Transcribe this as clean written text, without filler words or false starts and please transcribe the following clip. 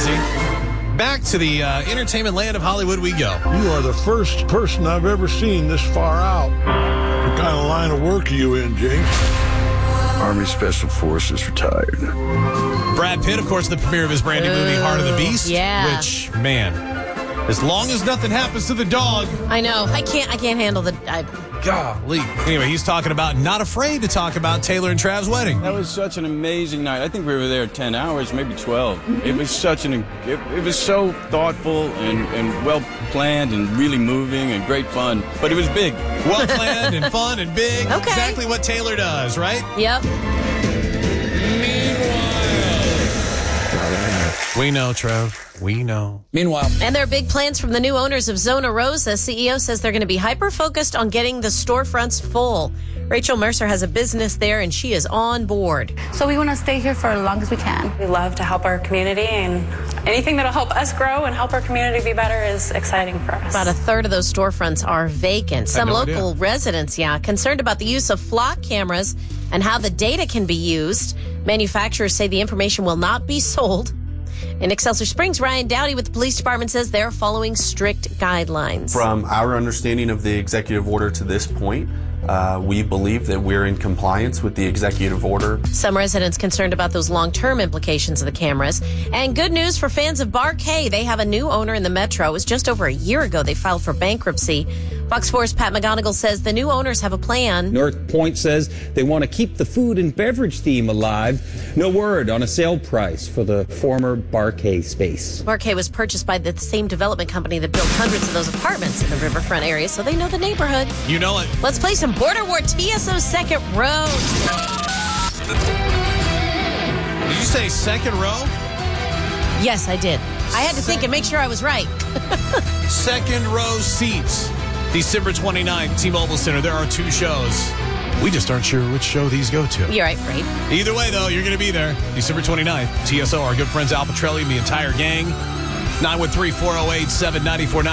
Jazzy. Back to the entertainment land of Hollywood we go. You are the first person I've ever seen this far out. What kind of line of work are you in, James? Army Special Forces retired. Brad Pitt, of course, the premiere of his brand new movie, Heart of the Beast. Yeah. Which, man, as long as nothing happens to the dog. I know. I can't handle the... Golly. Anyway, he's talking about, not afraid to talk about Taylor and Trav's wedding. That was such an amazing night. I think we were there 10 hours, maybe 12. It was such it was so thoughtful and well planned and really moving and great fun. But it was big. Well planned and fun and big. Okay. Exactly what Taylor does, right? Yep. We know, Trev. We know. Meanwhile, And there are big plans from the new owners of Zona Rosa. CEO says they're going to be hyper-focused on getting the storefronts full. Rachel Mercer has a business there, and she is on board. So we want to stay here for as long as we can. We love to help our community, and anything that'll help us grow and help our community be better is exciting for us. About a third of those storefronts are vacant. Some no local idea. residents, concerned about the use of flock cameras and how the data can be used. Manufacturers say the information will not be sold. In Excelsior Springs, Ryan Dowdy with the police department says they're following strict guidelines. From our understanding of the executive order to this point, we believe that we're in compliance with the executive order. Some residents concerned about those long-term implications of the cameras. And good news for fans of Bar K. They have a new owner in the metro. It was just over a year ago they filed for bankruptcy. Fox 4's Pat McGonigal says the new owners have a plan. North Point says they want to keep the food and beverage theme alive. No word on a sale price for the former Bar K space. Bar K was purchased by the same development company that built hundreds of those apartments in the riverfront area, so they know the neighborhood. You know it. Let's play some Border War TSO Second Row. Did you say second row? Yes, I did. I had to think and make sure I was right. Second row seats. December 29th, T-Mobile Center. There are 2 shows. We just aren't sure which show these go to. You're right, right? Either way, though, you're going to be there. December 29th. TSO, our good friends Al Petrelli and the entire gang. 913-408-7949.